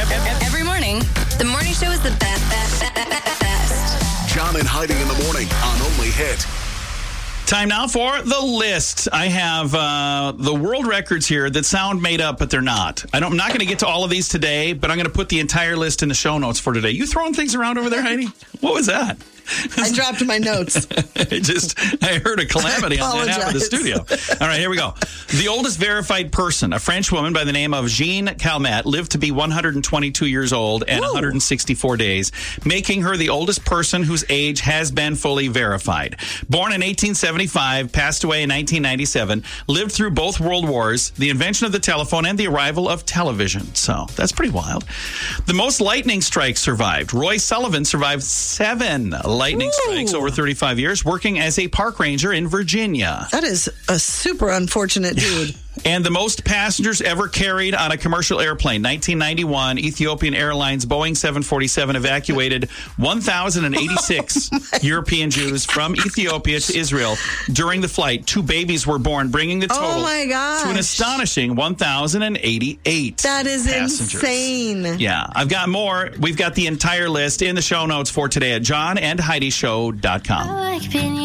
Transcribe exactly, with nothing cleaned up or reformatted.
Every morning, the morning show is the best, best, best, best. John and Heidi in the morning on Only Hit. Time now for the list. I have uh, the world records here that sound made up, but they're not. I don't, I'm not going to get to all of these today, but I'm going to put the entire list in the show notes for today. You throwing things around over there, Heidi? What was that? I dropped my notes. I just, I heard a calamity on that half of the studio. All right, here we go. The oldest verified person, a French woman by the name of Jeanne Calment, lived to be one hundred twenty-two years old and Whoa. one hundred sixty-four days, making her the oldest person whose age has been fully verified. Born in eighteen seventy-five, passed away in nineteen ninety-seven, lived through both world wars, the invention of the telephone, and the arrival of television. So that's pretty wild. The most lightning strikes survived. Roy Sullivan survived seven lightning Ooh. strikes over thirty-five years, working as a park ranger in Virginia. That is a super unfortunate dude. And the most passengers ever carried on a commercial airplane. nineteen ninety-one, Ethiopian Airlines Boeing seven forty-seven evacuated one thousand eighty-six oh European Jews from Ethiopia to Israel. During the flight, two babies were born, bringing the total oh my gosh. to an astonishing one thousand eighty-eight That is passengers. Insane. Yeah, I've got more. We've got the entire list in the show notes for today at john and heidi show dot com.